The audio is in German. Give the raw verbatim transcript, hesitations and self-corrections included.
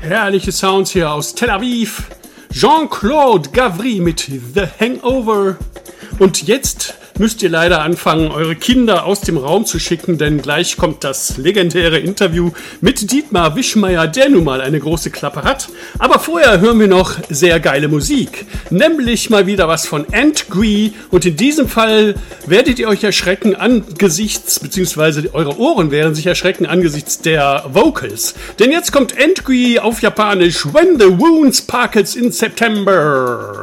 Herrliche Sounds hier aus Tel Aviv. Jean-Claude Gavry mit The Hangover. Und jetzt müsst ihr leider anfangen, eure Kinder aus dem Raum zu schicken, denn gleich kommt das legendäre Interview mit Dietmar Wischmeyer, der nun mal eine große Klappe hat. Aber vorher hören wir noch sehr geile Musik, nämlich mal wieder was von Antgree. Und in diesem Fall werdet ihr euch erschrecken angesichts, beziehungsweise eure Ohren werden sich erschrecken angesichts der Vocals. Denn jetzt kommt Antgree auf Japanisch, When the Wound Sparkles in September.